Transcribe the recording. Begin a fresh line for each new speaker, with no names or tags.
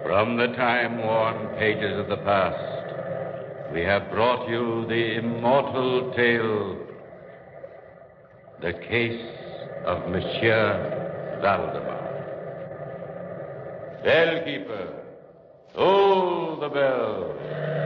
From the time-worn pages of the past, we have brought you the immortal tale, the case of Monsieur Valdemar. Bellkeeper, toll the bell.